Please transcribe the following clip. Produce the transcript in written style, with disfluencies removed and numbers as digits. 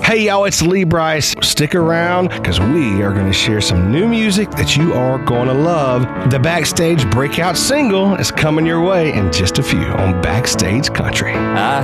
Hey y'all, it's Lee Brice. Stick around because we are going to share some new music that you are going to love. The Backstage breakout single is coming your way in just a few on Backstage Country. I